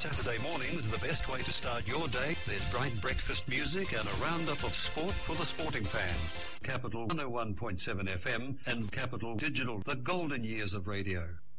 Saturday mornings are the best way to start your day. There's bright breakfast music and a roundup of sport for the sporting fans. Capital 101.7 FM and Capital Digital, the golden years of radio.